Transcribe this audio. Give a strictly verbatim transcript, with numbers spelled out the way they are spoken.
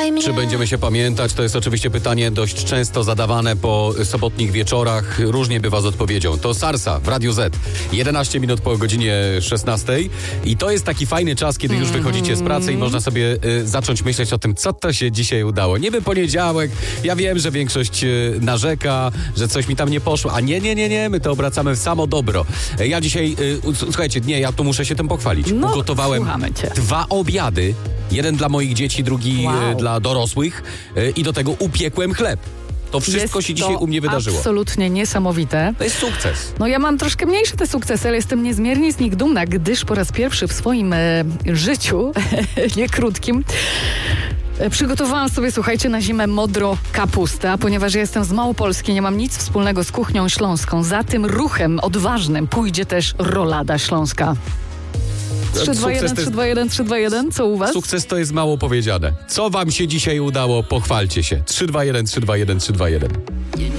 pamiętaj mnie. Czy będziemy się pamiętać? To jest oczywiście pytanie dość często zadawane po sobotnich wieczorach. Różnie bywa z odpowiedzią. To Sarsa w Radiu Z. jedenaście minut po godzinie szesnastej. I to jest taki fajny czas, kiedy już wychodzicie z pracy i można sobie y, zacząć myśleć o tym, co to się dzisiaj udało. Niby poniedziałek. Ja wiem, że większość y, narzeka, że coś mi tam nie poszło. A nie, nie, nie, nie. My to obracamy w samo dobro. Ja dzisiaj, y, słuchajcie, nie, ja tu muszę się tym pochwalić. No, Ugotowałem słuchamy cię. dwa obiady. Jeden dla moich dzieci, drugi Wow. y, dla dorosłych. Y, I do tego upiekłem chleb. To wszystko Jest się dzisiaj to u mnie wydarzyło. absolutnie niesamowite. To jest sukces. No ja mam troszkę mniejsze te sukcesy, ale jestem niezmiernie z nich dumna, gdyż po raz pierwszy w swoim e, życiu, nie krótkim, e, przygotowałam sobie, słuchajcie, na zimę modro kapustę, a ponieważ ja jestem z Małopolski, nie mam nic wspólnego z kuchnią śląską. Za tym ruchem odważnym pójdzie też rolada śląska. trzy dwa jeden, trzy dwa jeden, trzy dwa jeden, co u was? Sukces to jest mało powiedziane. Co wam się dzisiaj udało? Pochwalcie się. trzy dwa jeden, trzy dwa jeden, trzy dwa jeden.